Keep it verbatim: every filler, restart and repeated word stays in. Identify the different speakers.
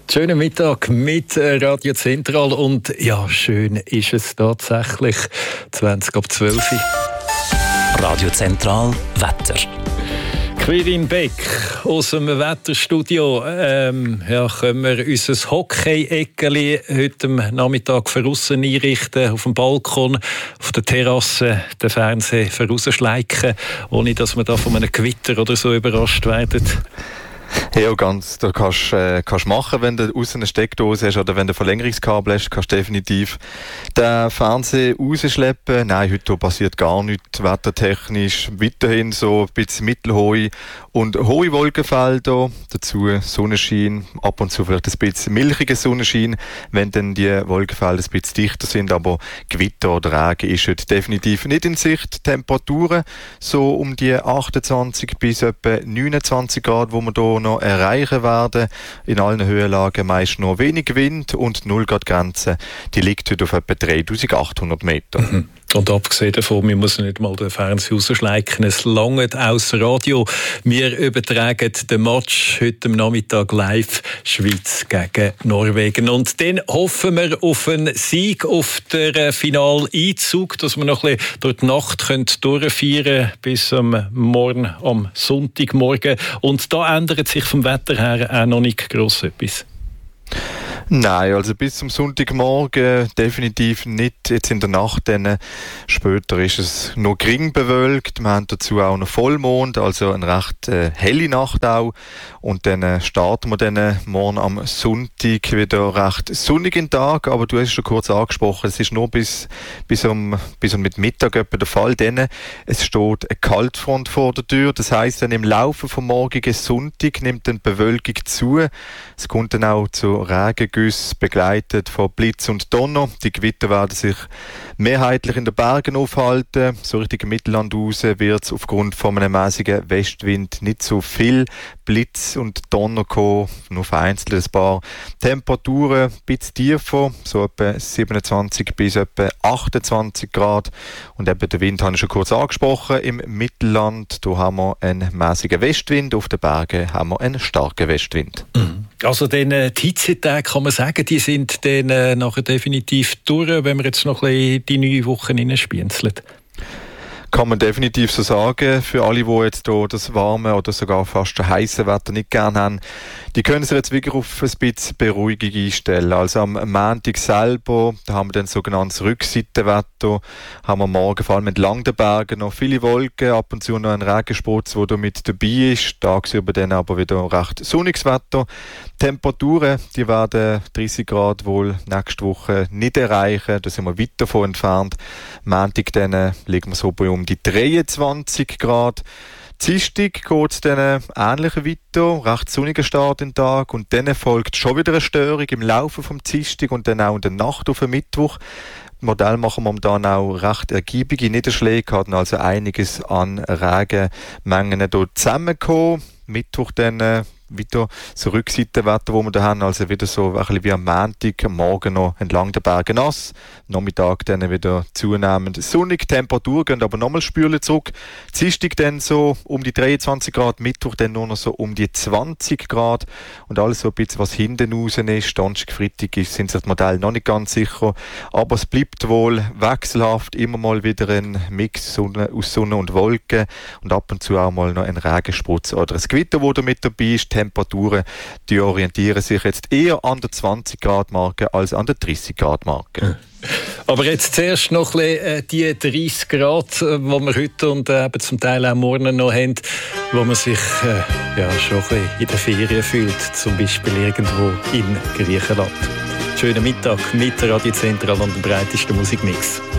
Speaker 1: Schönen Mittag mit Radio Zentral und ja, schön ist es tatsächlich. zwanzig ab zwölf.
Speaker 2: Radio Zentral Wetter.
Speaker 1: Quirin Beck aus dem Wetterstudio. Ähm, ja, können wir unser Hockey-Eckeli heute am Nachmittag für aussen einrichten, auf dem Balkon, auf der Terrasse, den Fernseher für rausschleichen, ohne dass wir da von einem Gewitter oder so überrascht werden?
Speaker 3: Ja, ganz. Das kannst du äh, kannst machen, wenn du außen eine Steckdose hast oder wenn du ein Verlängerungskabel hast, kannst du definitiv den Fernseher rausschleppen. Nein, heute passiert gar nichts wettertechnisch. Weiterhin so ein bisschen mittelhohe und hohe Wolkenfelder. Dazu Sonnenschein, ab und zu vielleicht ein bisschen milchiger Sonnenschein, wenn dann die Wolkenfelder ein bisschen dichter sind. Aber Gewitter oder Regen ist heute definitiv nicht in Sicht. Temperaturen so um die achtundzwanzig bis etwa neunundzwanzig Grad, wo wir hier noch erreichen werden. In allen Höhenlagen meist nur wenig Wind und die null Grad Grenze, die liegt heute auf etwa dreitausendachthundert Meter.
Speaker 1: Mhm. Und abgesehen davon, wir müssen nicht mal den Fernseher rausschleichen, es langt aus Radio. Wir übertragen den Match heute am Nachmittag live, Schweiz gegen Norwegen. Und dann hoffen wir auf einen Sieg, auf den Finaleinzug, dass wir noch ein bisschen durch die Nacht durchfeiern können, bis am Morgen, am Sonntagmorgen. Und da ändert sich vom Wetter her auch noch nicht gross etwas.
Speaker 3: Nein, also bis zum Sonntagmorgen definitiv nicht. Jetzt in der Nacht, dann später ist es noch gering bewölkt. Wir haben dazu auch noch Vollmond, also eine recht äh, helle Nacht auch. Und dann äh, starten wir dann morgen am Sonntag wieder recht sonnigen Tag. Aber du hast es schon kurz angesprochen, es ist nur bis, bis, um, bis um mit Mittag etwa der Fall. Dann, es steht eine Kaltfront vor der Tür. Das heisst, dann im Laufe vom morgigen Sonntag nimmt dann die Bewölkung zu. Es kommt dann auch zu Regen, begleitet von Blitz und Donner. Die Gewitter werden sich mehrheitlich in den Bergen aufhalten. So richtig im Mittelland raus wird es aufgrund von einem mäßigen Westwind nicht so viel Blitz und Donner kommen, nur vereinzelt ein paar Temperaturen ein bisschen tiefer, so etwa siebenundzwanzig bis etwa achtundzwanzig Grad. Und eben den Wind habe ich schon kurz angesprochen. Im Mittelland da haben wir einen mäßigen Westwind, auf den Bergen haben wir einen starken Westwind.
Speaker 1: Mhm. Also den, äh, die Hitzetage, kann man sagen, die sind dann äh, nachher definitiv durch, wenn wir jetzt noch ein bisschen die neue Woche reinspienzeln.
Speaker 3: Kann man definitiv so sagen. Für alle, die jetzt hier das warme oder sogar fast das heisse Wetter nicht gerne haben, die können sich jetzt wirklich auf ein bisschen Beruhigung einstellen. Also am Montag selber, da haben wir dann sogenanntes Rückseitenwetter, haben wir morgen vor allem entlang der Berge noch viele Wolken, ab und zu noch ein Regenspritz, der da mit dabei ist. Tagsüber dann aber wieder recht sonniges Wetter. Temperaturen, die werden dreißig Grad wohl nächste Woche nicht erreichen, da sind wir weit davon entfernt. Montag dann liegen wir so bei um die dreiundzwanzig Grad. Dienstag geht es dann ähnlich weiter, recht sonniger Start in den Tag und dann folgt schon wieder eine Störung im Laufe vom Dienstag und dann auch in der Nacht auf den Mittwoch. Modell machen wir momentan auch recht ergiebige Niederschläge, hatten also einiges an Regenmengen dort zusammengekommen. Mittwoch dann äh, wieder so Rückseitenwetter, wo wir da haben, also wieder so ein bisschen wie am Montag, am Morgen noch entlang der Berge nass, Nachmittag dann wieder zunehmend sonnig, Temperatur gehen aber nochmal spürlich zurück, Dienstag dann so um die dreiundzwanzig Grad, Mittwoch dann nur noch so um die zwanzig Grad und alles so ein bisschen, was hinten raus ist, Donnerstag, Freitag ist, sind sich die Modelle noch nicht ganz sicher, aber es bleibt wohl wechselhaft, immer mal wieder ein Mix Sonne, aus Sonne und Wolken und ab und zu auch mal noch ein Regenspritz oder ein Gewitter, wo da mit dabei ist. Temperaturen, die orientieren sich jetzt eher an der zwanzig Grad Marke als an der dreißig Grad Marke.
Speaker 1: Aber jetzt zuerst noch ein bisschen, äh, die dreißig Grad, äh, die wir heute und äh, eben zum Teil auch morgen noch haben, wo man sich äh, ja, schon ein bisschen in der Ferien fühlt, zum Beispiel irgendwo in Griechenland. Schönen Mittag mit Radio Zentral und dem breitesten Musikmix.